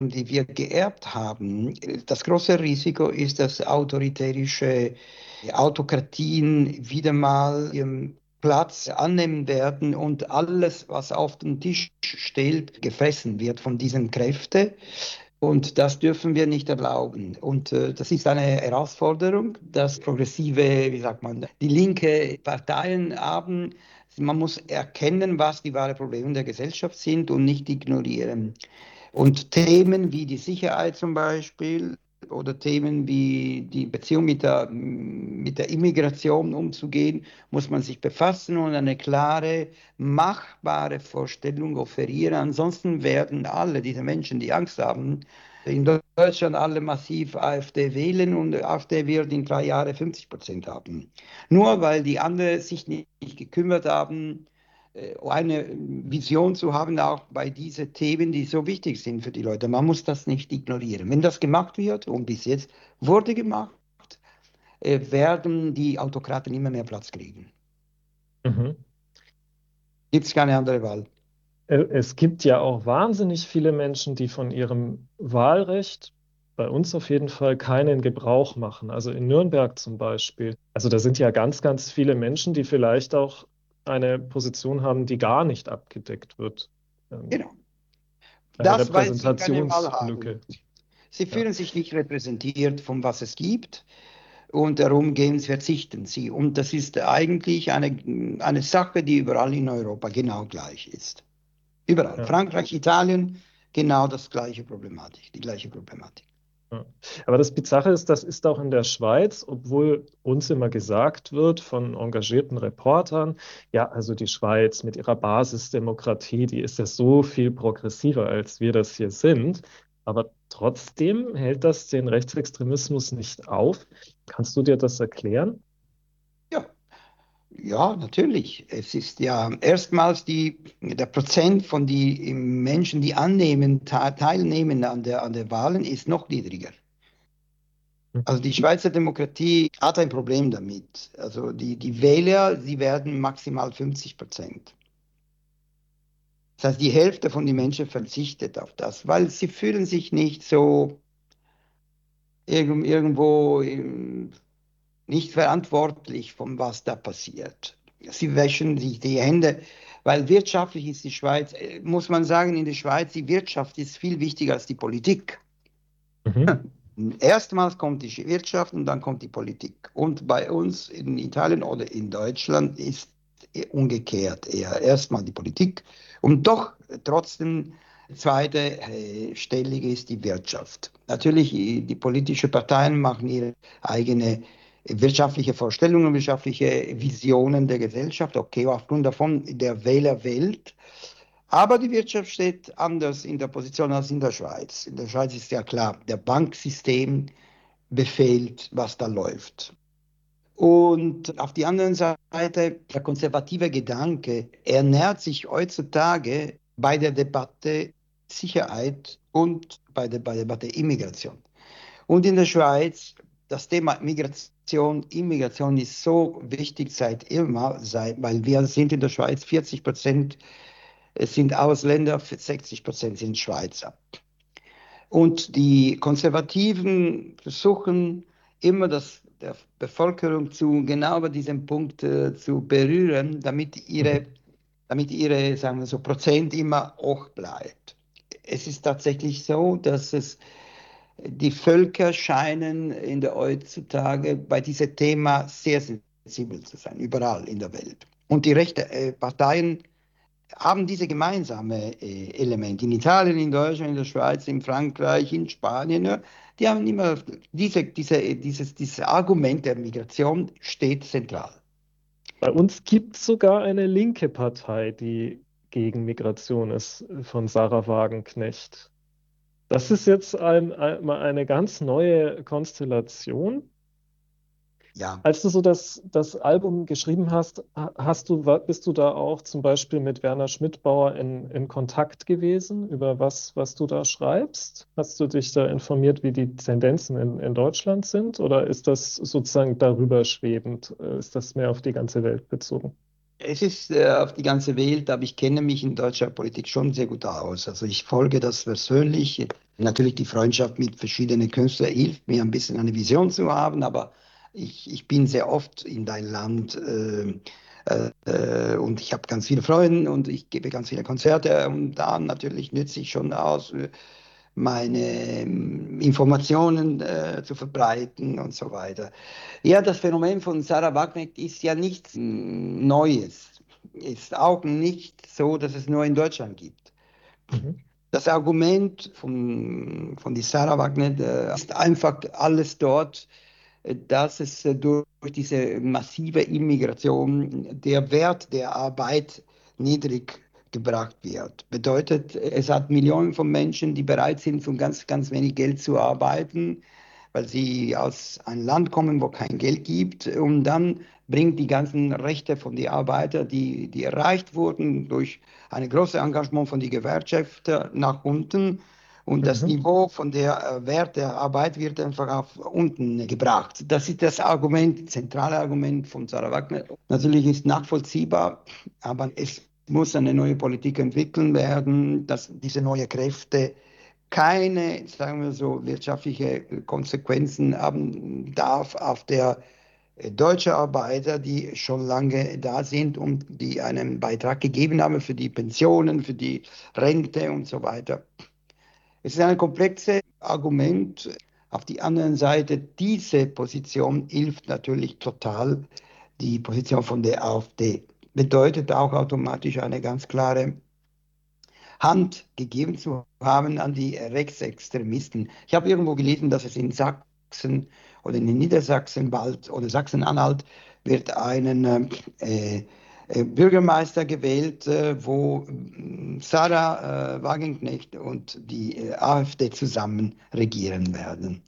die wir geerbt haben. Das große Risiko ist, dass autoritärische Autokratien wieder mal ihren Platz annehmen werden und alles, was auf dem Tisch steht, gefressen wird von diesen Kräften. Und das dürfen wir nicht erlauben. Und das ist eine Herausforderung, dass progressive, wie sagt man, die linke Parteien haben. Man muss erkennen, was die wahren Probleme der Gesellschaft sind und nicht ignorieren. Und Themen wie die Sicherheit zum Beispiel oder Themen wie die Beziehung mit der Immigration umzugehen, muss man sich befassen und eine klare, machbare Vorstellung offerieren. Ansonsten werden alle diese Menschen, die Angst haben, in Deutschland alle massiv AfD wählen und AfD wird in 3 Jahren 50% haben. Nur weil die anderen sich nicht gekümmert haben, eine Vision zu haben, auch bei diesen Themen, die so wichtig sind für die Leute. Man muss das nicht ignorieren. Wenn das gemacht wird, und bis jetzt wurde gemacht, werden die Autokraten immer mehr Platz kriegen. Mhm. Gibt es keine andere Wahl. Es gibt ja auch wahnsinnig viele Menschen, die von ihrem Wahlrecht bei uns auf jeden Fall keinen Gebrauch machen. Also in Nürnberg zum Beispiel. Also da sind ja ganz, ganz viele Menschen, die vielleicht auch eine Position haben, die gar nicht abgedeckt wird. Genau. Eine Das, weil sie keine Wahl Repräsentationslücke. haben. Sie Ja, fühlen sich nicht repräsentiert von was es gibt und darum verzichten sie. Und das ist eigentlich eine Sache, die überall in Europa genau gleich ist. Überall. ja. Frankreich, Italien, genau das gleiche Problematik, die gleiche Problematik. Ja. Aber das Bizarre ist, das ist auch in der Schweiz, obwohl uns immer gesagt wird von engagierten Reportern, ja, also die Schweiz mit ihrer Basisdemokratie, die ist ja so viel progressiver, als wir das hier sind. Aber trotzdem hält das den Rechtsextremismus nicht auf. Kannst du dir das erklären? Ja, ja, natürlich. Es ist ja erstmals der Prozent von den Menschen, die annehmen, teilnehmen an der Wahlen, ist noch niedriger. Also die Schweizer Demokratie hat ein Problem damit. Also die Wähler, sie werden maximal 50%. Das heißt, die Hälfte von den Menschen verzichtet auf das, weil sie fühlen sich nicht so irgendwo nicht verantwortlich, von was da passiert. Sie wäschen sich die Hände, weil wirtschaftlich ist die Schweiz, muss man sagen, in der Schweiz, die Wirtschaft ist viel wichtiger als die Politik. Mhm. Erstmals kommt die Wirtschaft und dann kommt die Politik. Und bei uns in Italien oder in Deutschland ist umgekehrt eher erstmal die Politik und doch trotzdem zweite stellige ist die Wirtschaft. Natürlich, die politischen Parteien machen ihre eigene wirtschaftliche Vorstellungen, wirtschaftliche Visionen der Gesellschaft, okay, aufgrund davon der Wähler wählt. Aber die Wirtschaft steht anders in der Position als in der Schweiz. In der Schweiz ist ja klar, der Banksystem befehlt, was da läuft. Und auf der anderen Seite, der konservative Gedanke ernährt sich heutzutage bei der Debatte Sicherheit und bei der Debatte Immigration. Und in der Schweiz, das Thema Migration, Immigration ist so wichtig seit immer, weil wir sind in der Schweiz 40% sind Ausländer, 60% sind Schweizer. Und die Konservativen versuchen immer der Bevölkerung genau bei diesem Punkt zu berühren, damit ihre, sagen wir so, Prozent immer hoch bleibt. Es ist tatsächlich so, dass die Völker scheinen in der heutzutage bei diesem Thema sehr sensibel zu sein, überall in der Welt. Und die rechten Parteien haben diese gemeinsame Elemente. In Italien, in Deutschland, in der Schweiz, in Frankreich, in Spanien, ja, die haben immer dieses Argument der Migration steht zentral. Bei uns gibt es sogar eine linke Partei, die gegen Migration ist, von Sarah Wagenknecht. Das ist jetzt mal eine ganz neue Konstellation. Ja, Als du so das Album geschrieben hast, bist du da auch zum Beispiel mit Werner Schmidbauer in Kontakt gewesen über was du da schreibst? Hast du dich da informiert, wie die Tendenzen in Deutschland sind? Oder ist das sozusagen darüber schwebend? Ist das mehr auf die ganze Welt bezogen? es ist auf die ganze Welt, aber ich kenne mich in deutscher Politik schon sehr gut aus. Also ich folge das persönlich. Natürlich die Freundschaft mit verschiedenen Künstlern hilft mir ein bisschen eine Vision zu haben, aber ich bin sehr oft in dein Land und ich habe ganz viele Freunde und ich gebe ganz viele Konzerte und da natürlich nütze ich schon aus, meine Informationen zu verbreiten und so weiter. Ja, das Phänomen von Sarah Wagenknecht ist ja nichts Neues. Ist auch nicht so, dass es nur in Deutschland gibt. Mhm. Das Argument von die Sarah Wagner ist einfach alles dort, dass es durch diese massive Immigration der Wert der Arbeit niedrig gebracht wird. Bedeutet, es hat Millionen von Menschen, die bereit sind, für ganz, ganz wenig Geld zu arbeiten, weil sie aus einem Land kommen, wo kein Geld gibt. Und dann bringt die ganzen Rechte von den Arbeitern, die erreicht wurden durch ein großes Engagement von den Gewerkschaften nach unten. Und das Mhm. Niveau von der Wert der Arbeit wird einfach auf unten gebracht. Das ist das Argument, das zentrale Argument von Sarah Wagner. Natürlich ist nachvollziehbar, aber es muss eine neue Politik entwickeln werden, dass diese neuen Kräfte keine, sagen wir so, wirtschaftliche Konsequenzen haben darf auf der deutsche Arbeiter, die schon lange da sind und die einen Beitrag gegeben haben für die Pensionen, für die Rente und so weiter. Es ist ein komplexes Argument. Auf die anderen Seite, diese Position hilft natürlich total. Die Position von der AfD bedeutet auch automatisch eine ganz klare Hand gegeben zu haben an die Rechtsextremisten. Ich habe irgendwo gelesen, dass es in Sachsen oder in Niedersachsen bald oder Sachsen-Anhalt wird einen Bürgermeister gewählt, wo Sarah Wagenknecht und die AfD zusammen regieren werden.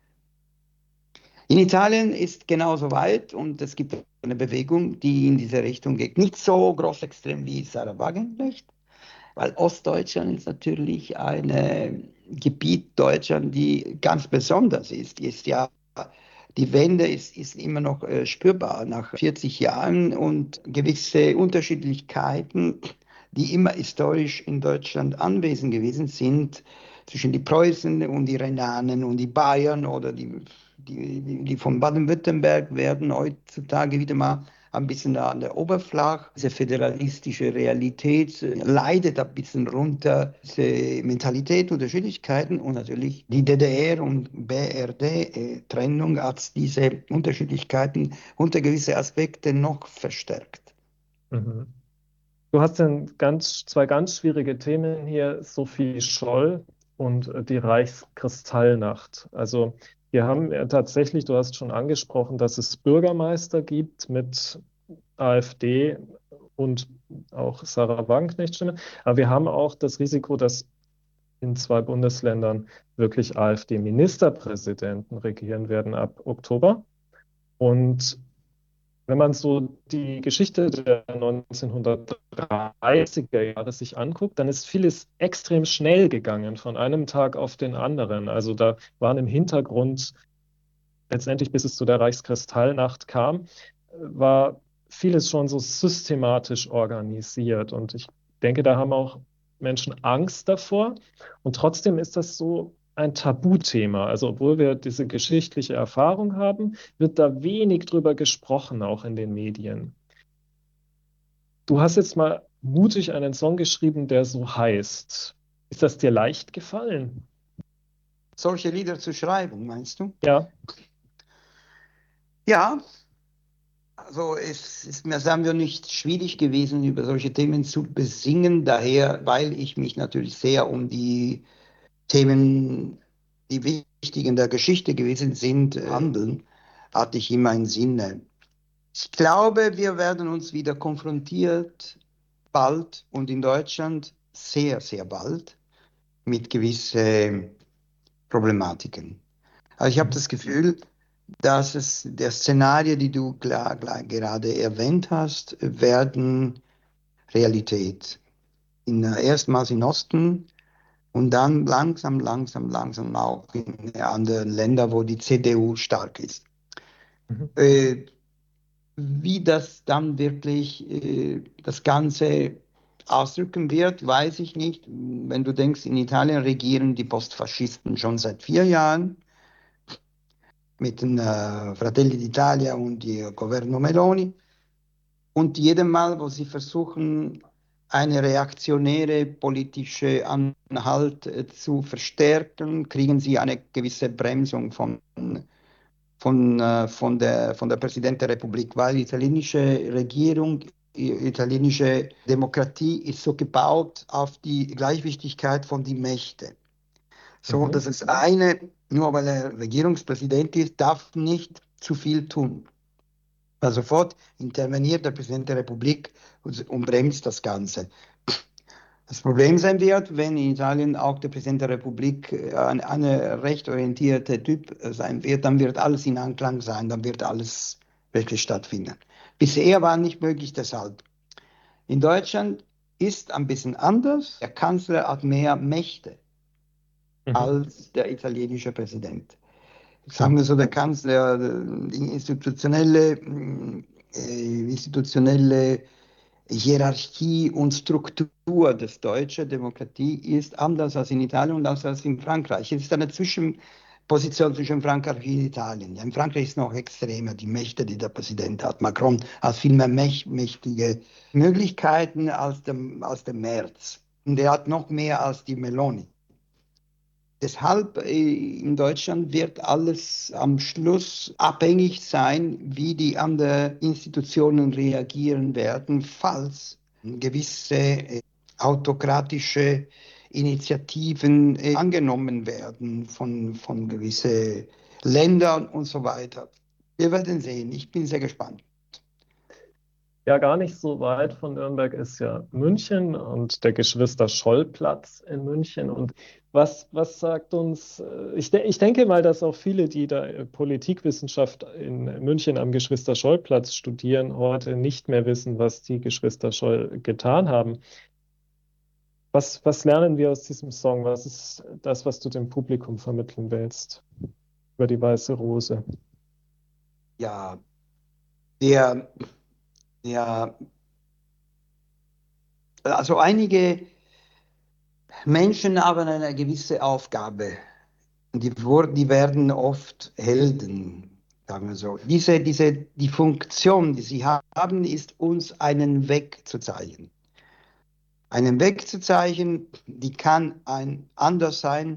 In Italien ist genauso weit und es gibt eine Bewegung, die in diese Richtung geht. Nicht so groß extrem wie Sarah Wagenknecht, weil Ostdeutschland ist natürlich ein Gebiet Deutschland, die ganz besonders ist. Die Wende ist immer noch spürbar nach 40 Jahren und gewisse Unterschiedlichkeiten, die immer historisch in Deutschland anwesend gewesen sind, zwischen die Preußen und die Renanen und die Bayern oder die von Baden-Württemberg werden heutzutage wieder mal ein bisschen an der Oberfläche. Diese föderalistische Realität leidet ein bisschen runter, diese Mentalität, Unterschiedlichkeiten und natürlich die DDR und BRD-Trennung hat diese Unterschiedlichkeiten unter gewisse Aspekte noch verstärkt. Mhm. Du hast dann zwei ganz schwierige Themen hier, Sophie Scholl und die Reichskristallnacht. Also wir haben ja tatsächlich, du hast schon angesprochen, dass es Bürgermeister gibt mit AfD und auch Sarah Wagenknecht-Stimme. Aber wir haben auch das Risiko, dass in zwei Bundesländern wirklich AfD-Ministerpräsidenten regieren werden ab Oktober. Und wenn man so die Geschichte der 1930er Jahre sich anguckt, dann ist vieles extrem schnell gegangen von einem Tag auf den anderen. Also da waren im Hintergrund, letztendlich bis es zu der Reichskristallnacht kam, war vieles schon so systematisch organisiert. Und ich denke, da haben auch Menschen Angst davor. Und trotzdem ist das so ein Tabuthema. Also obwohl wir diese geschichtliche Erfahrung haben, wird da wenig drüber gesprochen, auch in den Medien. Du hast jetzt mal mutig einen Song geschrieben, der so heißt. Ist das dir leicht gefallen? Solche Lieder zu schreiben, meinst du? Ja. Ja, also es ist mir, sagen wir, nicht schwierig gewesen, über solche Themen zu besingen, daher, weil ich mich natürlich sehr um die Themen, die wichtig in der Geschichte gewesen sind, handeln, hatte ich immer einen Sinn. Ich glaube, wir werden uns wieder konfrontiert, bald und in Deutschland sehr, sehr bald, mit gewissen Problematiken. Also ich habe Mhm. das Gefühl, dass es der Szenario, die du gerade erwähnt hast, werden Realität. Erstmals im Osten und dann langsam auch in anderen Ländern, wo die CDU stark ist. Mhm. Äh, Wie das dann wirklich das Ganze ausdrücken wird, weiß ich nicht. Wenn du denkst, in Italien regieren die Postfaschisten schon seit 4 Jahren mit den Fratelli d'Italia und die Governo Meloni. Und jedes Mal, wo sie versuchen, eine reaktionäre politische Anhalt zu verstärken, kriegen sie eine gewisse Bremsung von der Präsident der Republik, weil die italienische Regierung, die italienische Demokratie ist so gebaut auf die Gleichwichtigkeit von den Mächten. So, dass es eine, nur weil er Regierungspräsident ist, darf nicht zu viel tun. Weil sofort interveniert der Präsident der Republik und bremst das Ganze. Das Problem sein wird, wenn in Italien auch der Präsident der Republik ein rechtorientierter Typ sein wird, dann wird alles in Anklang sein, dann wird alles wirklich stattfinden. Bisher war nicht möglich deshalb. In Deutschland ist ein bisschen anders. Der Kanzler hat mehr Mächte als der italienische Präsident. Sagen wir so, der Kanzler, die institutionelle Hierarchie und Struktur des deutschen Demokratie ist anders als in Italien und anders als in Frankreich. Es ist eine Zwischenposition zwischen Frankreich und Italien. Ja, in Frankreich ist es noch extremer, die Mächte, die der Präsident hat. Macron hat viel mehr mächtige Möglichkeiten als der Merz. Und er hat noch mehr als die Meloni. Deshalb in Deutschland wird alles am Schluss abhängig sein, wie die anderen Institutionen reagieren werden, falls gewisse autokratische Initiativen angenommen werden von gewissen Ländern und so weiter. Wir werden sehen. Ich bin sehr gespannt. Ja, gar nicht so weit von Nürnberg ist ja München und der Geschwister-Scholl-Platz in München. Und was sagt uns, ich denke mal, dass auch viele, die da Politikwissenschaft in München am Geschwister-Scholl-Platz studieren, heute nicht mehr wissen, was die Geschwister Scholl getan haben. Was lernen wir aus diesem Song? Was ist das, was du dem Publikum vermitteln willst über die Weiße Rose? Ja, ja, also einige Menschen haben eine gewisse Aufgabe. Die werden oft Helden, sagen wir so. Die Funktion, die sie haben, ist uns einen Weg zu zeigen. Einen Weg zu zeigen, die kann anders sein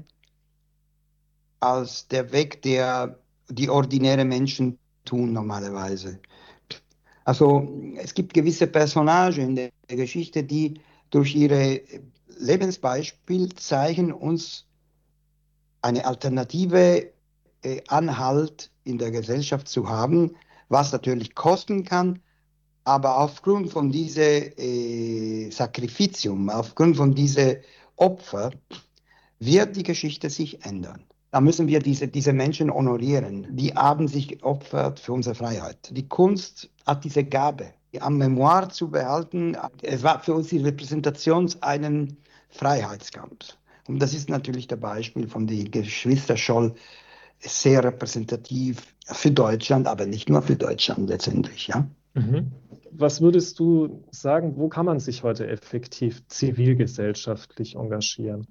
als der Weg, der die ordinären Menschen tun normalerweise. Also es gibt gewisse Personagen in der Geschichte, die durch ihre Lebensbeispiel zeigen uns eine alternative Anhalt in der Gesellschaft zu haben, was natürlich kosten kann, aber aufgrund von diesem Sacrificium, aufgrund von diesem Opfer, wird die Geschichte sich ändern. Da müssen wir diese Menschen honorieren. Die haben sich geopfert für unsere Freiheit. Die Kunst hat diese Gabe, die am Memoir zu behalten. Es war für uns die Repräsentation eines Freiheitskampfs. Und das ist natürlich das Beispiel von den Geschwister Scholl, sehr repräsentativ für Deutschland, aber nicht nur für Deutschland letztendlich. Ja? Was würdest du sagen, wo kann man sich heute effektiv zivilgesellschaftlich engagieren?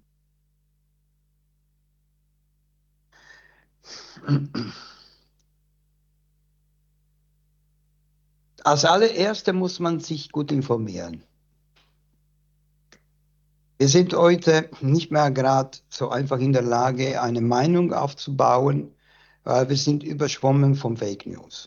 Als allererstes muss man sich gut informieren. Wir sind heute nicht mehr gerade so einfach in der Lage, eine Meinung aufzubauen, weil wir sind überschwommen von Fake News.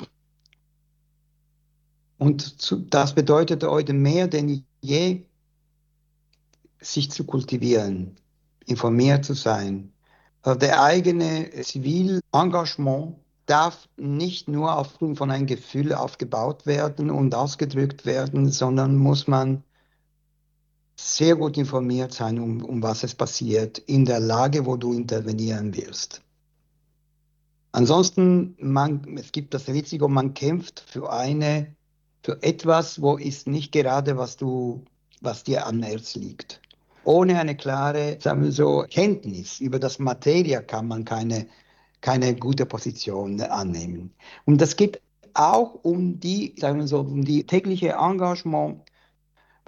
Und das bedeutet heute mehr denn je, sich zu kultivieren, informiert zu sein. Der eigene Zivilengagement darf nicht nur aufgrund von einem Gefühl aufgebaut werden und ausgedrückt werden, sondern muss man sehr gut informiert sein, um was es passiert, in der Lage, wo du intervenieren wirst. Ansonsten, es gibt das Risiko, man kämpft für etwas, wo ist nicht gerade, was dir am Herz liegt. Ohne eine klare, sagen wir so, Kenntnis über das Materie kann man keine gute Position annehmen. Und das geht auch sagen wir so, um die tägliche Engagement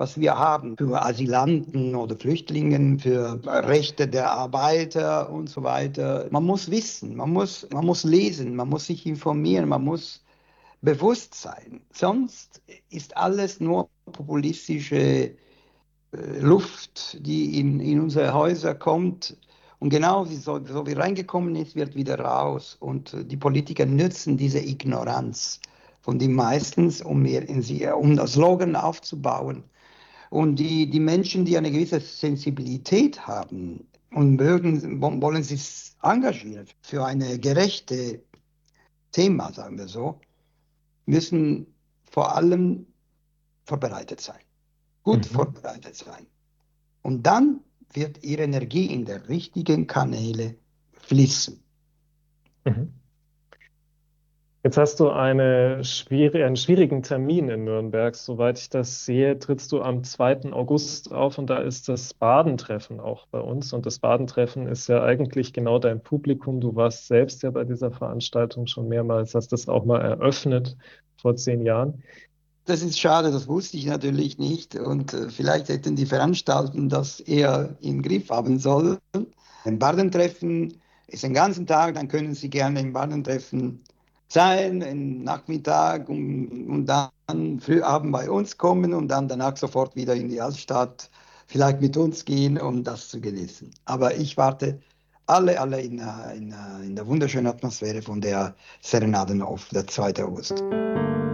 was wir haben für Asylanten oder Flüchtlingen, für Rechte der Arbeiter und so weiter. Man muss wissen, man muss lesen, man muss sich informieren, man muss bewusst sein. Sonst ist alles nur populistische Luft, die in unsere Häuser kommt. Und genau so wie reingekommen ist, wird wieder raus. Und die Politiker nützen diese Ignoranz von den meistens, um das Slogan aufzubauen. Und die Menschen, die eine gewisse Sensibilität haben und wollen sich engagieren für eine gerechte Thema, sagen wir so, müssen vor allem vorbereitet sein, gut vorbereitet sein. Und dann wird ihre Energie in der richtigen Kanäle fließen. Mhm. Jetzt hast du einen schwierigen Termin in Nürnberg. Soweit ich das sehe, trittst du am 2. August auf und da ist das Badentreffen auch bei uns. Und das Badentreffen ist ja eigentlich genau dein Publikum. Du warst selbst ja bei dieser Veranstaltung schon mehrmals, hast das auch mal eröffnet vor 10 Jahren. Das ist schade, das wusste ich natürlich nicht. Und vielleicht hätten die Veranstalter das eher im Griff haben sollen. Ein Badentreffen ist den ganzen Tag, dann können Sie gerne im Badentreffen sein, im Nachmittag und dann Frühabend bei uns kommen und dann danach sofort wieder in die Altstadt, vielleicht mit uns gehen, um das zu genießen. Aber ich warte alle in der wunderschönen Atmosphäre von der Serenaden auf der 2. August.